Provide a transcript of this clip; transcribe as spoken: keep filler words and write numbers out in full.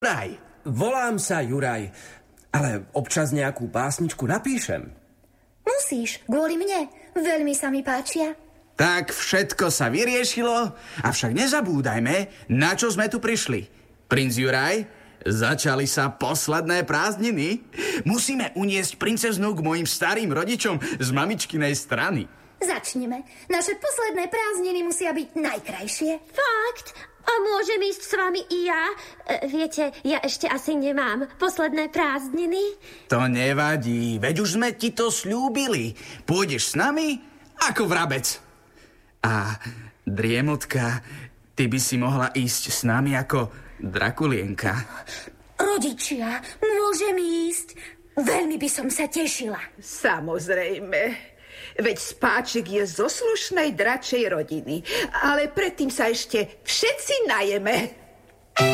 Juraj. Volám sa Juraj, ale občas nejakú básničku napíšem. Musíš, kvôli mne. Veľmi sa mi páčia. Tak všetko sa vyriešilo, avšak nezabúdajme, na čo sme tu prišli. Princ Juraj, začali sa posledné prázdniny. Musíme uniesť princeznú k mojim starým rodičom z mamičkinej strany. Začneme. Naše posledné prázdniny musia byť najkrajšie. Fakt? A môžem ísť s vami i ja? E, viete, ja ešte asi nemám posledné prázdniny. To nevadí, veď už sme ti to sľúbili. Pôjdeš s nami ako vrabec. A Driemotka, ty by si mohla ísť s nami ako Drakulienka. Rodičia, môžem ísť? Veľmi by som sa tešila. Samozrejme. Veď Spáčik je zo slušnej dračej rodiny. Ale predtým sa ešte všetci najeme.